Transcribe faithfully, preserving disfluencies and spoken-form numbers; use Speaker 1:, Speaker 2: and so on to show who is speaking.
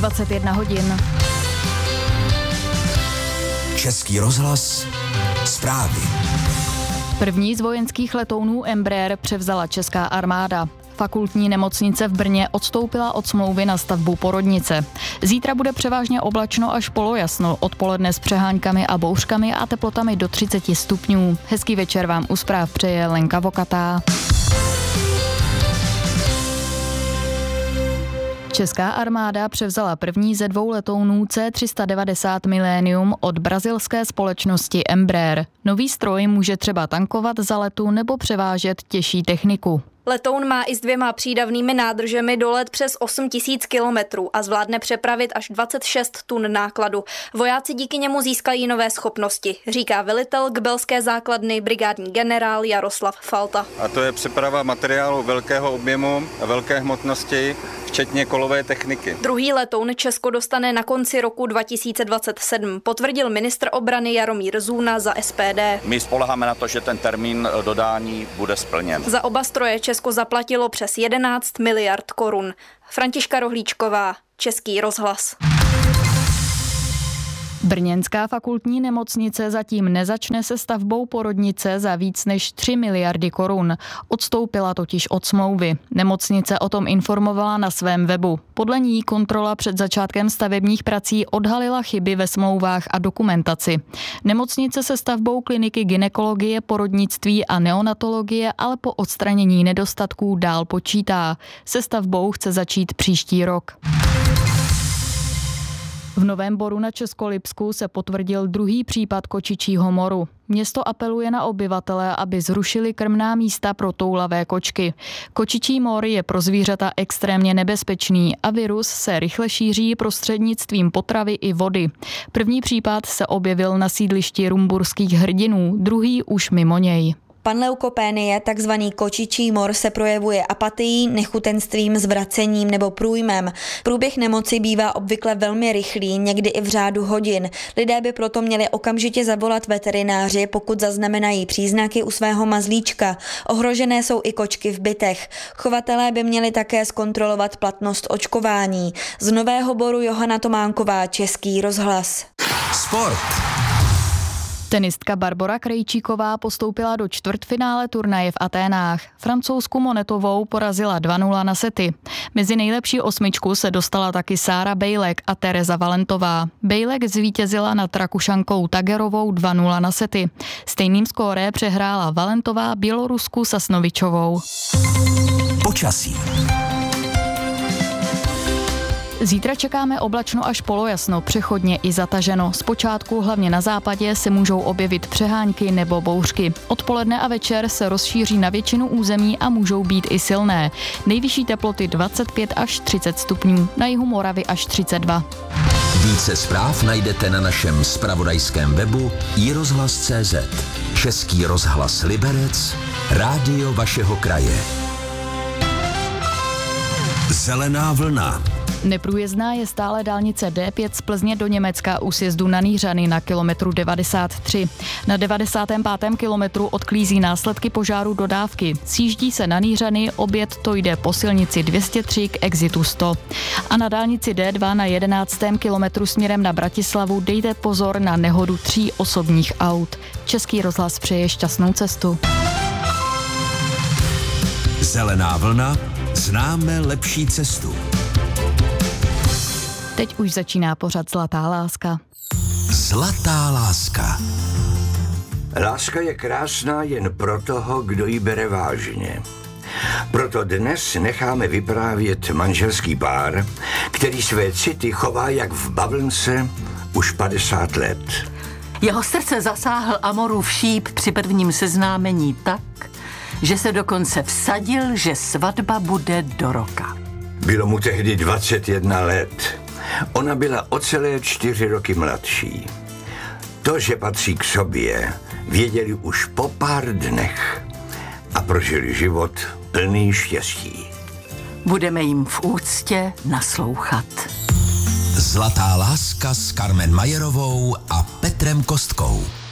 Speaker 1: dvacet jedna hodin.
Speaker 2: Český rozhlas, zprávy.
Speaker 1: První z vojenských letounů Embraer převzala česká armáda. Fakultní nemocnice v Brně odstoupila od smlouvy na stavbu porodnice. Zítra bude převážně oblačno až polojasno, odpoledne s přeháňkami a bouřkami a teplotami do třicet stupňů. Hezký večer vám u zpráv přeje Lenka Vokatá. Česká armáda převzala první ze dvou letounů C tři set devadesát Millennium od brazilské společnosti Embraer. Nový stroj může třeba tankovat za letu nebo převážet těžší techniku.
Speaker 3: Letoun má i s dvěma přídavnými nádržemi dolet přes osm tisíc kilometrů a zvládne přepravit až dvacet šest tun nákladu. Vojáci díky němu získají nové schopnosti, říká velitel Kbelské základny brigádní generál Jaroslav Falta.
Speaker 4: A to je přeprava materiálu velkého objemu a velké hmotnosti, včetně kolové techniky.
Speaker 3: Druhý letoun Česko dostane na konci roku dva tisíce dvacet sedm, potvrdil ministr obrany Jaromír Zůna za S P D.
Speaker 5: My spoléháme na to, že ten termín dodání bude splněn.
Speaker 3: Za oba stroje Česko zaplatilo přes jedenáct miliard korun. Františka Rohlíčková, Český rozhlas.
Speaker 1: Brněnská fakultní nemocnice zatím nezačne se stavbou porodnice za víc než tři miliardy korun. Odstoupila totiž od smlouvy. Nemocnice o tom informovala na svém webu. Podle ní kontrola před začátkem stavebních prací odhalila chyby ve smlouvách a dokumentaci. Nemocnice se stavbou kliniky gynekologie, porodnictví a neonatologie ale po odstranění nedostatků dál počítá. Se stavbou chce začít příští rok. V Novém Boru na Českolipsku se potvrdil druhý případ kočičího moru. Město apeluje na obyvatele, aby zrušili krmná místa pro toulavé kočky. Kočičí mor je pro zvířata extrémně nebezpečný a virus se rychle šíří prostřednictvím potravy i vody. První případ se objevil na sídlišti rumburských hrdinů, druhý už mimo něj.
Speaker 6: Panleukopénie, takzvaný kočičí mor, se projevuje apatií, nechutenstvím, zvracením nebo průjmem. Průběh nemoci bývá obvykle velmi rychlý, někdy i v řádu hodin. Lidé by proto měli okamžitě zavolat veterináři, pokud zaznamenají příznaky u svého mazlíčka. Ohrožené jsou i kočky v bytech. Chovatelé by měli také zkontrolovat platnost očkování. Z Nového Boru Johana Tománková, Český rozhlas.
Speaker 2: Sport.
Speaker 1: Tenistka Barbora Krejčíková postoupila do čtvrtfinále turnaje v Aténách. Francouzsku Monetovou porazila dva nula na sety. Mezi nejlepší osmičku se dostala taky Sára Bejlek a Tereza Valentová. Bejlek zvítězila nad Rakušankou Tagerovou dva nula na sety. Stejným skórem přehrála Valentová Bělorusku Sasnovičovou.
Speaker 2: Počasí.
Speaker 1: Zítra čekáme oblačno až polojasno, přechodně i zataženo. Zpočátku hlavně na západě se můžou objevit přehánky nebo bouřky. Odpoledne a večer se rozšíří na většinu území a můžou být i silné. Nejvyšší teploty dvacet pět až třicet stupňů, na jihu Moravy až třicet dva.
Speaker 2: Více zpráv najdete na našem zpravodajském webu i rozhlas tečka cé zet. Český rozhlas Liberec, rádio vašeho kraje. Zelená vlna.
Speaker 1: Neprůjezdná je stále dálnice D pět z Plzně do Německa u sjezdu na Nýřany na kilometru devadesát tři. Na devadesátém pátém kilometru odklízí následky požáru dodávky. Sjíždí se na Nýřany, oběd to jde po silnici dvě stě tři k exitu sto. A na dálnici D dva na jedenáctém kilometru směrem na Bratislavu dejte pozor na nehodu tří osobních aut. Český rozhlas přeje šťastnou cestu.
Speaker 2: Zelená vlna, známe lepší cestu.
Speaker 1: Teď už začíná pořad Zlatá láska.
Speaker 2: Zlatá láska.
Speaker 7: Láska je krásná jen pro toho, kdo ji bere vážně. Proto dnes necháme vyprávět manželský pár, který své city chová jak v bavlnce už padesát let.
Speaker 8: Jeho srdce zasáhl Amorův šíp při prvním seznámení tak, že se dokonce vsadil, že svatba bude do roka.
Speaker 7: Bylo mu tehdy dvacet jedna let. Ona byla o celé čtyři roky mladší. To, že patří k sobě, věděli už po pár dnech a prožili život plný štěstí.
Speaker 8: Budeme jim v úctě naslouchat.
Speaker 2: Zlatá láska s Carmen Majerovou a Petrem Kostkou.